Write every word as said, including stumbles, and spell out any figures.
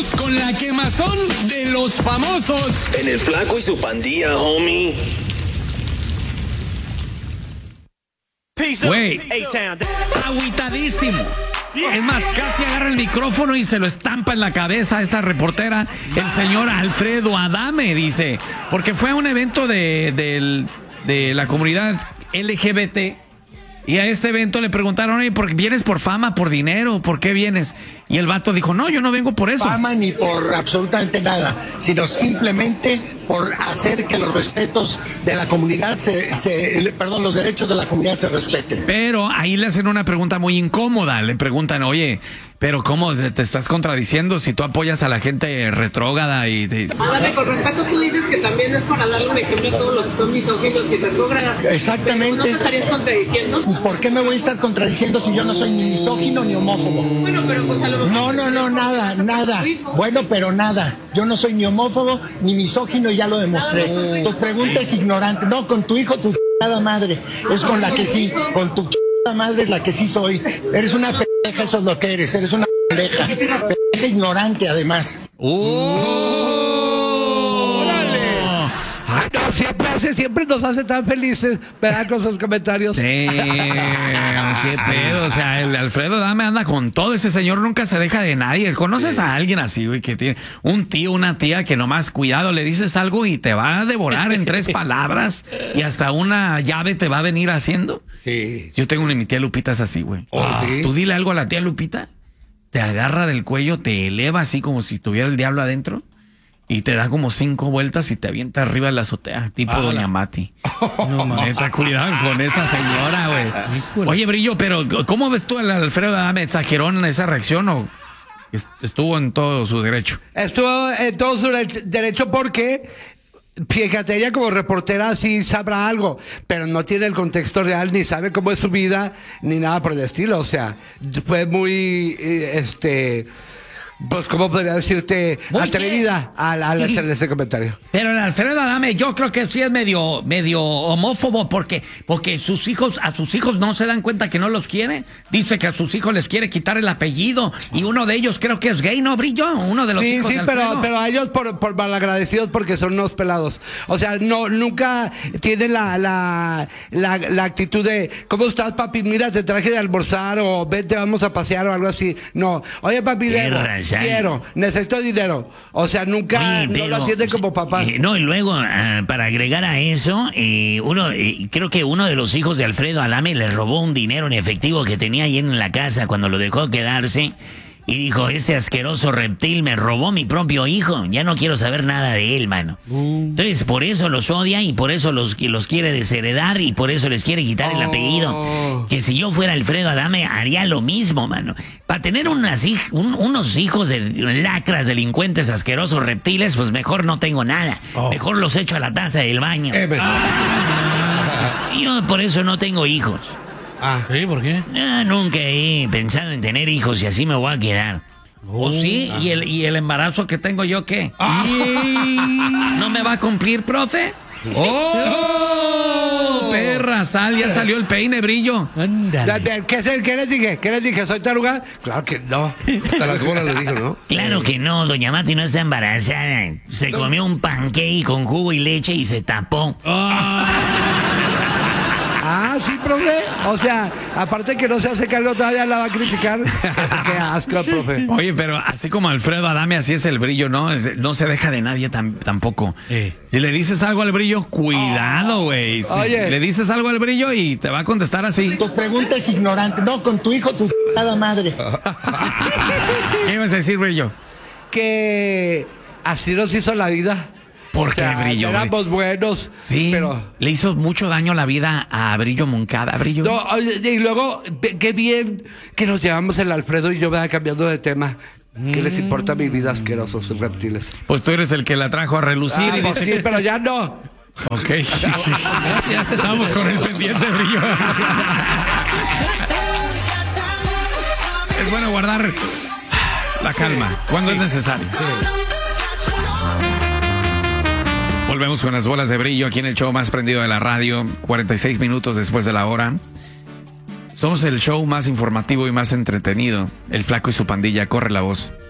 con la quemazón de los famosos. En el Flaco y su Pandilla, homie. Güey, agüitadísimo. Es más, casi agarra el micrófono y se lo estampa en la cabeza a esta reportera, el señor Alfredo Adame, dice, porque fue a un evento de, de, de la comunidad L G B T y a este evento le preguntaron, oye, ¿por, ¿vienes por fama, por dinero? ¿Por qué vienes? Y el vato dijo, no, yo no vengo por eso. Fama ni por absolutamente nada, sino simplemente por hacer que los respetos de la comunidad, se, se, perdón, los derechos de la comunidad se respeten. Pero ahí le hacen una pregunta muy incómoda. Le preguntan, oye, pero ¿cómo te estás contradiciendo si tú apoyas a la gente retrógrada? Y te... Adame, con respeto, tú dices que también es para darle un ejemplo a todos los que son misóginos y retrógradas. Exactamente. ¿No te estarías contradiciendo? ¿Por qué me voy a estar contradiciendo si yo no soy ni misógino ni homófobo? Bueno, pero pues a lo mejor... No, no, no, nada, nada. Bueno, pero nada. Yo no soy ni homófobo ni misógino, ya lo demostré. Tu pregunta es ignorante. No, con tu hijo, tu chingada madre. Es con la que sí. Con tu chingada madre es la que sí soy. Eres una pendeja, eso es lo que eres. Eres una pendeja. Pendeja ignorante, además. ¡Oh! Ay, no, siempre hace, siempre nos hace tan felices, ¿verdad? Con sus comentarios. Sí, qué pedo. O sea, el Alfredo Adame anda con todo. Ese señor nunca se deja de nadie. ¿Conoces sí. a alguien así, güey, que tiene un tío, una tía que nomás, cuidado, le dices algo y te va a devorar en tres palabras y hasta una llave te va a venir haciendo? Sí. Yo tengo una, mi tía Lupita es así, güey. Oh, ¿sí? Tú dile algo a la tía Lupita, te agarra del cuello, te eleva así como si tuviera el diablo adentro. Y te da como cinco vueltas y te avienta arriba de la azotea, tipo ah, Doña Mati. No, neta, cuidado con esa señora, güey. Oye, Brillo, pero ¿cómo ves tú al Alfredo Adame? ¿Exageró en esa reacción o estuvo en todo su derecho? Estuvo en todo su derecho porque, fíjate, ella como reportera sí sabrá algo, pero no tiene el contexto real, ni sabe cómo es su vida, ni nada por el estilo. O sea, fue muy, este... Pues, ¿cómo podría decirte? Muy atrevida al, al hacerle ese comentario. Pero el Alfredo Adame, yo creo que sí es medio, medio homófobo porque, porque sus hijos, a sus hijos no se dan cuenta que no los quiere. Dice que a sus hijos les quiere quitar el apellido y uno de ellos creo que es gay, ¿no, Brillo? Uno de los sí, hijos sí, de Alfredo. pero, pero a ellos por, por malagradecidos porque son unos pelados. O sea, no, nunca tienen la, la, la, la actitud de, ¿cómo estás, papi? Mira, te traje de almorzar o vente, vamos a pasear o algo así. No, oye, papi, debo, quiero, necesito dinero. O sea, nunca, Oye, pero, no lo atiende como papá. Eh, no, y luego, uh, para agregar a eso, eh, uno, eh, creo que uno de los hijos de Alfredo Adame le robó un dinero en efectivo que tenía ahí en la casa cuando lo dejó quedarse. Y dijo, este asqueroso reptil me robó mi propio hijo. Ya no quiero saber nada de él, mano. Uh. Entonces, por eso los odia y por eso los, los quiere desheredar y por eso les quiere quitar oh. el apellido. Que si yo fuera Alfredo Adame, haría lo mismo, mano. Para tener unas, un, unos hijos de lacras, delincuentes, asquerosos reptiles, pues mejor no tengo nada. Oh. Mejor los echo a la taza del baño. Eh, ah. Yo por eso no tengo hijos. Ah, ¿sí? ¿Por qué? No, nunca he pensado en tener hijos y así me voy a quedar. ¿O oh, sí? Ah. ¿Y, el, ¿Y el embarazo que tengo yo qué? Ah. ¿No me va a cumplir, profe? ¡Oh! Perra, sal, ya salió el peine, Brillo. Ándale. ¿Qué, ¿Qué les dije? ¿Qué les dije? ¿Soy taruga? Claro que no. Hasta las bolas le dijo, ¿no? Claro que no, doña Mati no está embarazada. Se comió un pancake con jugo y leche y se tapó. Oh. Ah, sí, profe. O sea, aparte que no se hace cargo, todavía la va a criticar. Qué asco, profe. Oye, pero así como Alfredo Adame, así es el Brillo, ¿no? No se deja de nadie tam, tampoco. Sí. Si le dices algo al Brillo, cuidado, güey. Si Oye. le dices algo al Brillo y te va a contestar así. Tu pregunta es ignorante. No, con tu hijo, tu chingada madre. ¿Qué ibas a decir, Brillo? Que así nos hizo la vida. ¿Por qué, o sea, Brillo? Éramos buenos. Sí, pero le hizo mucho daño la vida a Brillo Moncada, Brillo. No, y luego, qué bien que nos llevamos el Alfredo y yo, vea, cambiando de tema. Mm. ¿Qué les importa mi vida, asquerosos reptiles? Pues tú eres el que la trajo a relucir. Ah, y dice sí, que... pero ya no. Ok. Estamos con el pendiente, Brillo. Es bueno guardar la calma cuando sí. es necesario. Sí. Volvemos con las bolas de Brillo aquí en el show más prendido de la radio, cuarenta y seis minutos después de la hora. Somos el show más informativo y más entretenido. El Flaco y su pandilla, corre la voz.